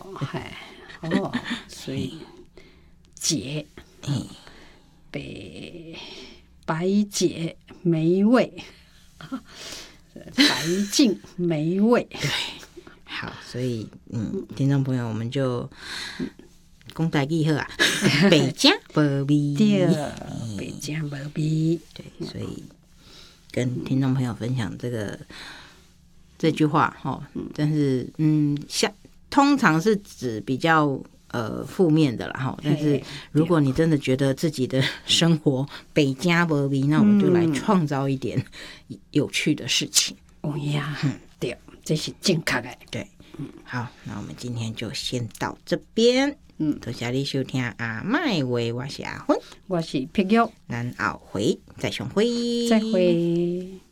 嗨，所以洁，白洁美味，白净美味。 对，好，所以听众朋友，我们就讲台语好啊，白正无味， 对，白正无味。 对，所以跟听众朋友分享这句话但是通常是指比较负面的啦但是如果你真的觉得自己的生活北家无味，那我们就来创造一点有趣的事情。 呀，对，这是正确的。 对，好，那我们今天就先到这边。多谢你收听阿麦话，我是阿芬， 我是碧玉， 咱后回再相会， 再会。